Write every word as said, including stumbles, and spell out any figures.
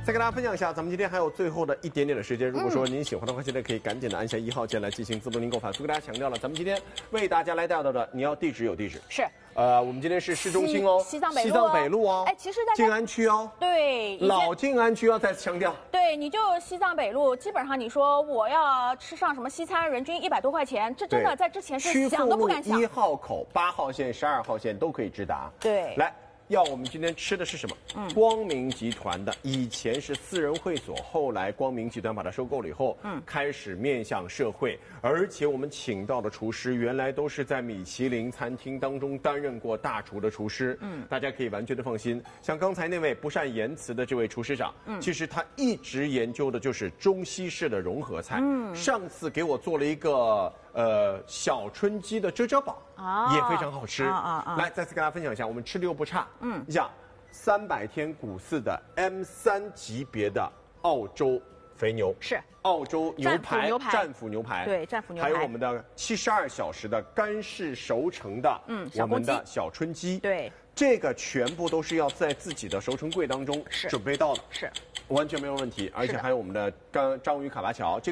再跟大家分享一下，咱们今天还有最后的一点点的时间。如果说您喜欢的话，现在可以赶紧的按下一号键来进行自动订购。反复跟大家强调了，咱们今天为大家来带到的，你要地址有地址。 是。 呃，我们今天是市中心哦， 西藏北路、 西藏北路哦。 哎，其实大家静安区哦。 对。 老静安区要再次强调。 对，你就西藏北路，基本上你说我要吃上什么西餐，人均一百多块钱，这真的在之前是想都不敢想。 一号口、八号线、十二号线都可以直达。 对。 来。要我们今天吃的是什么？嗯，光明集团的，以前是私人会所，后来光明集团把它收购了以后，嗯，开始面向社会，而且我们请到的厨师原来都是在米其林餐厅当中担任过大厨的厨师，嗯，大家可以完全的放心。像刚才那位不善言辞的这位厨师长，嗯，其实他一直研究的就是中西式的融合菜，嗯，上次给我做了一个呃小春鸡的遮遮煲。啊，也非常好吃。啊啊啊！来，再次跟大家分享一下，我们吃的又不差。嗯，你想，三百天古饲的 M 三级别的澳洲肥牛是澳洲牛排，战斧牛排， 对，战斧牛排， 还有我们的七十二小时的干式熟成的，嗯，我们的小春鸡， 对， 这个全部都是要在自己的熟成柜当中准备到的， 是， 完全没有问题，而且还有我们的章章鱼卡巴乔，这个。